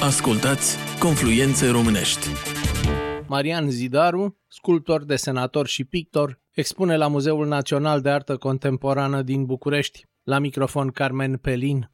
Ascultați Confluențe Românești. Marian Zidaru, sculptor, desenator și pictor, expune la Muzeul Național de Artă Contemporană din București. La microfon Carmen Pelin.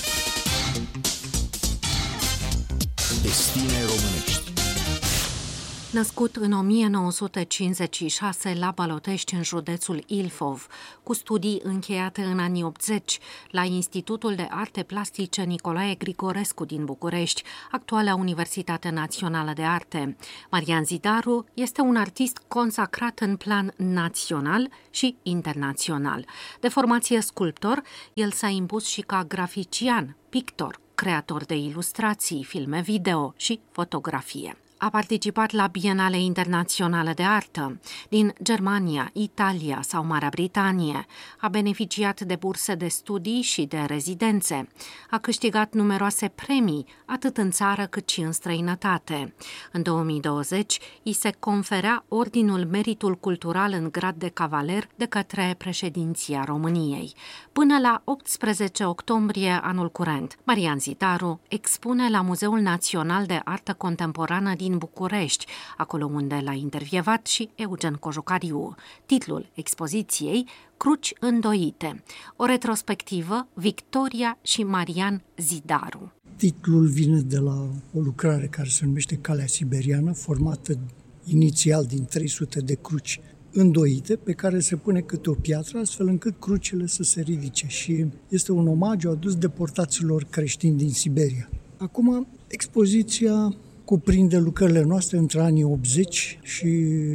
Destine românești. Născut în 1956 la Balotești, în județul Ilfov, cu studii încheiate în anii 80 la Institutul de Arte Plastice Nicolae Grigorescu din București, actuala Universitate Națională de Arte, Marian Zidaru este un artist consacrat în plan național și internațional. De formație sculptor, el s-a impus și ca grafician, pictor, creator de ilustrații, filme video și fotografie. A participat la bienale internaționale de artă din Germania, Italia sau Marea Britanie. A beneficiat de burse de studii și de rezidențe. A câștigat numeroase premii, atât în țară cât și în străinătate. În 2020, îi se conferea Ordinul Meritul Cultural în grad de cavaler de către președinția României. Până la 18 octombrie anul curent, Marian Zidaru expune la Muzeul Național de Artă Contemporană din București, acolo unde l-a intervievat și Eugen Cojucariu. Titlul expoziției, Cruci îndoite, o retrospectivă Victoria și Marian Zidaru. Titlul vine de la o lucrare care se numește Calea Siberiană, formată inițial din 300 de cruci îndoite, pe care se pune câte o piatră, astfel încât crucile să se ridice, și este un omagiu adus deportaților creștini din Siberia. Acum, expoziția cuprinde lucrările noastre între anii 80 și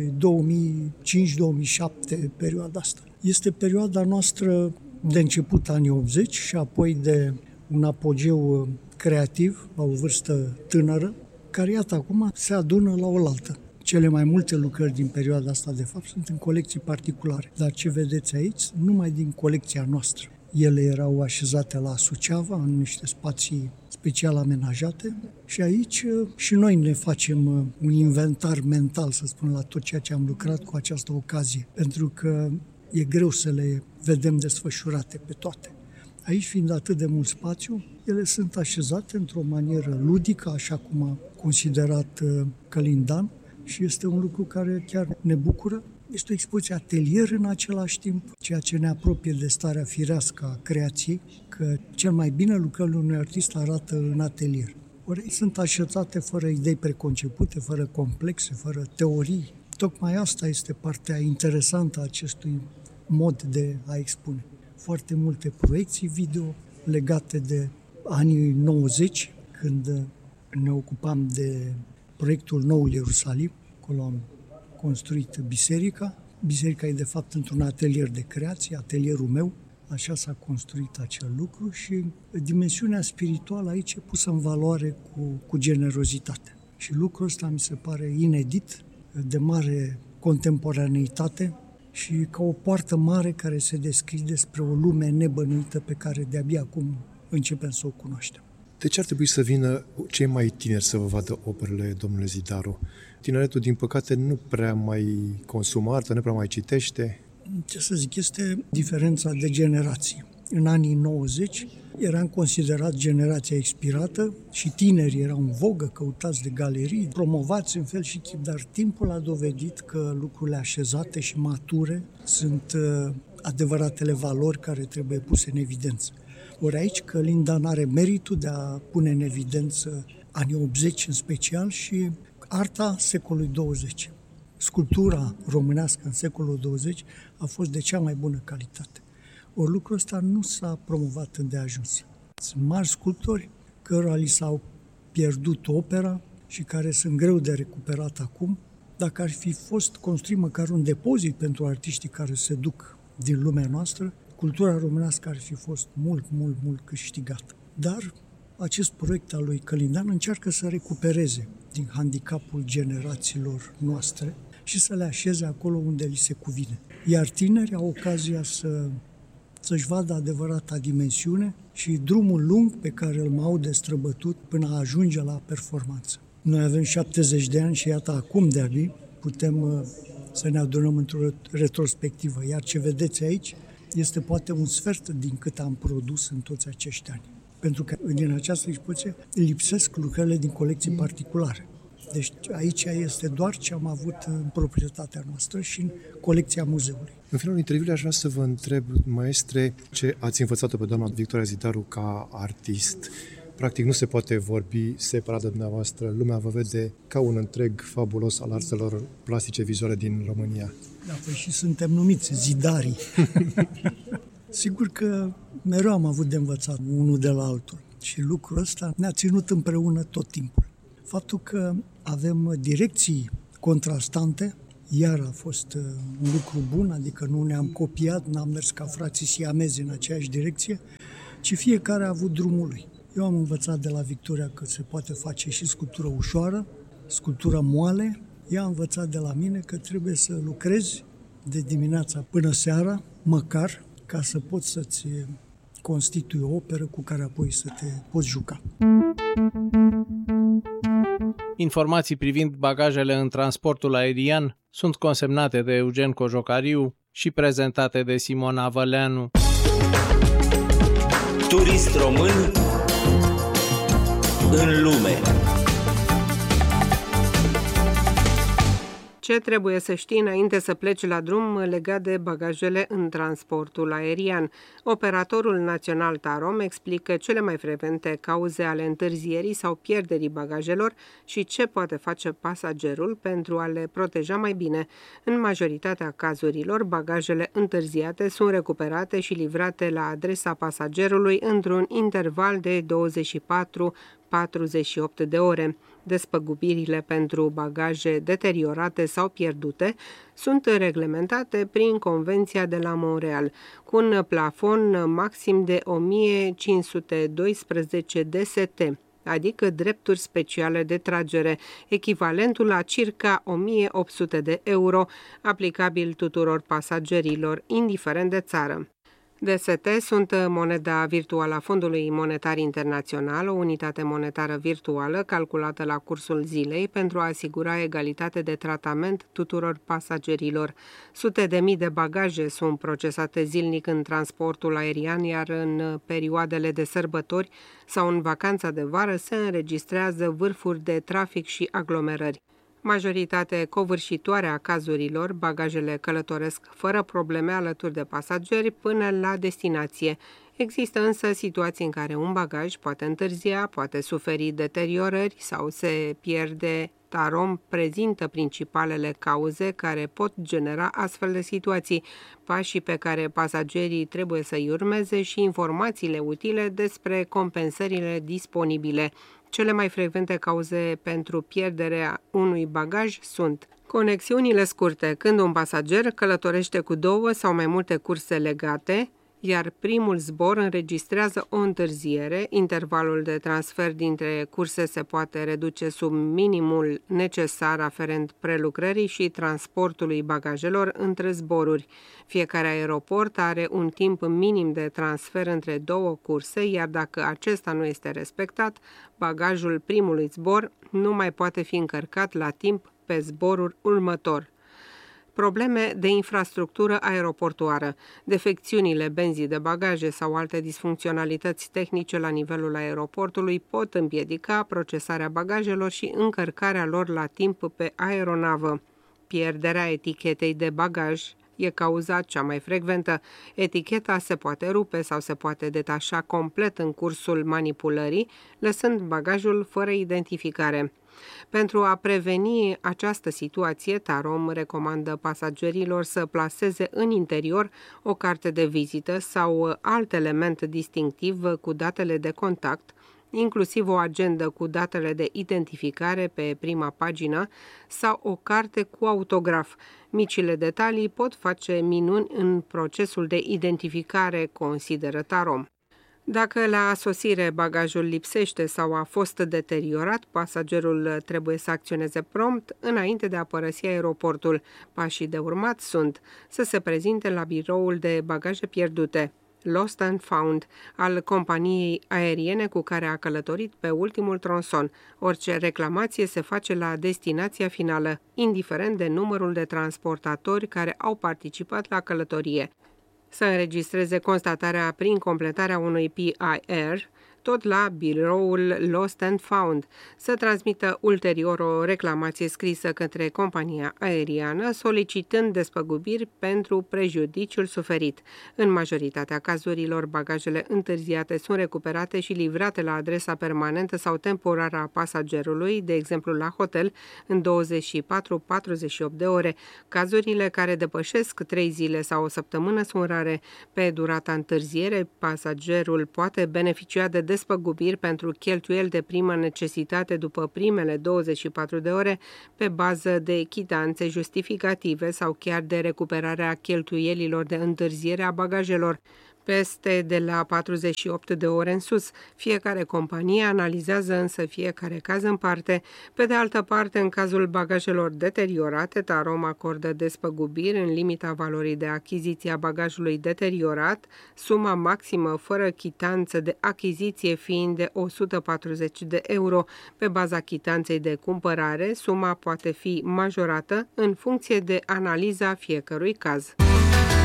2005-2007, perioada asta. Este perioada noastră de început anii 80 și apoi de un apogeu creativ, la o vârstă tânără, care, iată, acum se adună la oaltă. Cele mai multe lucrări din perioada asta, de fapt, sunt în colecții particulare. Dar ce vedeți aici, numai din colecția noastră. Ele erau așezate la Suceava, în niște spații special amenajate, și aici și noi ne facem un inventar mental, să spun, la tot ceea ce am lucrat cu această ocazie, pentru că e greu să le vedem desfășurate pe toate. Aici, fiind atât de mult spațiu, ele sunt așezate într-o manieră ludică, așa cum a considerat Călin Dan, și este un lucru care chiar ne bucură. Este o expoziție atelier în același timp, ceea ce ne apropie de starea firească a creației, că cel mai bine lucrările unui artist arată în atelier. Ori sunt așezate fără idei preconcepute, fără complexe, fără teorii. Tocmai asta este partea interesantă a acestui mod de a expune. Foarte multe proiecții video legate de anii 90, când ne ocupam de proiectul Noul Ierusalim. Acolo am construit biserica. Biserica e, de fapt, într-un atelier de creație, atelierul meu. Așa s-a construit acel lucru și dimensiunea spirituală aici e pusă în valoare cu generozitate. Și lucrul ăsta mi se pare inedit, de mare contemporaneitate și ca o poartă mare care se deschide spre o lume nebănuită pe care de-abia acum începem să o cunoaștem. De ce ar trebui să vină cei mai tineri să vă vadă operele, domnule Zidaru? Tineretul, din păcate, nu prea mai consumă artă, nu prea mai citește. Ce să zic, este diferența de generații. În anii 90 eram considerat generația expirată și tinerii erau în vogă, căutați de galerii, promovați în fel și chip, dar timpul a dovedit că lucrurile așezate și mature sunt adevăratele valori care trebuie puse în evidență. Ori aici Călin Dan are meritul de a pune în evidență anii 80 în special și arta secolului 20. Sculptura românească în secolul 20 a fost de cea mai bună calitate. Ori lucrul ăsta nu s-a promovat îndeajuns. Sunt mari sculptori cărora li s-au pierdut opera și care sunt greu de recuperat acum. Dacă ar fi fost construit măcar un depozit pentru artiștii care se duc din lumea noastră, cultura românească ar fi fost mult, mult, mult câștigată. Dar acest proiect al lui Călin Dan încearcă să recupereze din handicapul generațiilor noastre și să le așeze acolo unde li se cuvine. Iar tinerii au ocazia să-și vadă adevărata dimensiune și drumul lung pe care îl mai au de străbătut până a ajunge la performanță. Noi avem 70 de ani și iată acum de-abia putem să ne adunăm într-o retrospectivă. Iar ce vedeți aici este poate un sfert din cât am produs în toți acești ani. pentru că din această dispoziție lipsesc lucrările din colecții particulare. Deci aici este doar ce am avut în proprietatea noastră și în colecția muzeului. În finalul interviului aș vrea să vă întreb, maestre, ce ați învățat-o pe doamna Victoria Zidaru ca artist. Practic nu se poate vorbi separat de dumneavoastră. Lumea vă vede ca un întreg fabulos al artelor plastice vizuale din România. Da, păi și suntem numiți zidarii. Sigur că mereu am avut de învățat unul de la altul și lucrul ăsta ne-a ținut împreună tot timpul. Faptul că avem direcții contrastante, iar a fost un lucru bun, adică nu ne-am copiat, n-am mers ca frații siamezi în aceeași direcție, ci fiecare a avut drumul lui. Eu am învățat de la Victoria că se poate face și sculptură ușoară, sculptură moale. Ea a învățat de la mine că trebuie să lucrezi de dimineața până seara, măcar, ca să poți să-ți constitui o operă cu care apoi să te poți juca. Informații privind bagajele în transportul aerian sunt consemnate de Eugen Cojocariu și prezentate de Simona Văleanu. Turist român în lume. Ce trebuie să știi înainte să pleci la drum legat de bagajele în transportul aerian? Operatorul național Tarom explică cele mai frecvente cauze ale întârzierii sau pierderii bagajelor și ce poate face pasagerul pentru a le proteja mai bine. În majoritatea cazurilor, bagajele întârziate sunt recuperate și livrate la adresa pasagerului într-un interval de 48 de ore. Despăgubirile pentru bagaje deteriorate sau pierdute sunt reglementate prin Convenția de la Montreal, cu un plafon maxim de 1512 DST, adică drepturi speciale de tragere, echivalentul la circa 1800 de euro, aplicabil tuturor pasagerilor, indiferent de țară. DST sunt moneda virtuală a Fondului Monetar Internațional, o unitate monetară virtuală calculată la cursul zilei pentru a asigura egalitate de tratament tuturor pasagerilor. Sute de mii de bagaje sunt procesate zilnic în transportul aerian, iar în perioadele de sărbători sau în vacanța de vară se înregistrează vârfuri de trafic și aglomerări. Majoritate covârșitoare a cazurilor, bagajele călătoresc fără probleme alături de pasageri până la destinație. Există însă situații în care un bagaj poate întârzia, poate suferi deteriorări sau se pierde. Tarom prezintă principalele cauze care pot genera astfel de situații, pașii pe care pasagerii trebuie să-i urmeze și informațiile utile despre compensările disponibile. Cele mai frecvente cauze pentru pierderea unui bagaj sunt conexiunile scurte, când un pasager călătorește cu 2 sau mai multe curse legate, iar primul zbor înregistrează o întârziere, intervalul de transfer dintre curse se poate reduce sub minimul necesar aferent prelucrării și transportului bagajelor între zboruri. Fiecare aeroport are un timp minim de transfer între 2 curse, iar dacă acesta nu este respectat, bagajul primului zbor nu mai poate fi încărcat la timp pe zborul următor. Probleme de infrastructură aeroportuară, defecțiunile benzii de bagaje sau alte disfuncționalități tehnice la nivelul aeroportului pot împiedica procesarea bagajelor și încărcarea lor la timp pe aeronavă. Pierderea etichetei de bagaj e cauza cea mai frecventă. Eticheta se poate rupe sau se poate detașa complet în cursul manipulării, lăsând bagajul fără identificare. Pentru a preveni această situație, Tarom recomandă pasagerilor să plaseze în interior o carte de vizită sau alt element distinctiv cu datele de contact, inclusiv o agendă cu datele de identificare pe prima pagină sau o carte cu autograf. Micile detalii pot face minuni în procesul de identificare, consideră Tarom. Dacă la sosire bagajul lipsește sau a fost deteriorat, pasagerul trebuie să acționeze prompt înainte de a părăsi aeroportul. Pașii de urmat sunt să se prezinte la biroul de bagaje pierdute, Lost and Found, al companiei aeriene cu care a călătorit pe ultimul tronson. Orice reclamație se face la destinația finală, indiferent de numărul de transportatori care au participat la călătorie. Să înregistreze constatarea prin completarea unui PIR, tot la biroul Lost and Found, să transmită ulterior o reclamație scrisă către compania aeriană solicitând despăgubiri pentru prejudiciul suferit. În majoritatea cazurilor, bagajele întârziate sunt recuperate și livrate la adresa permanentă sau temporară a pasagerului, de exemplu la hotel, în 24-48 de ore. Cazurile care depășesc 3 zile sau o săptămână sunt rare. Pe durata întârziere, pasagerul poate beneficia de despăgubiri pentru cheltuieli de primă necesitate după primele 24 de ore pe bază de chitanțe justificative sau chiar de recuperarea cheltuielilor de întârziere a bagajelor peste de la 48 de ore în sus. Fiecare companie analizează însă fiecare caz în parte. Pe de altă parte, în cazul bagajelor deteriorate, Tarom acordă despăgubiri în limita valorii de achiziție a bagajului deteriorat, suma maximă fără chitanță de achiziție fiind de 140 de euro. Pe baza chitanței de cumpărare, suma poate fi majorată în funcție de analiza fiecărui caz.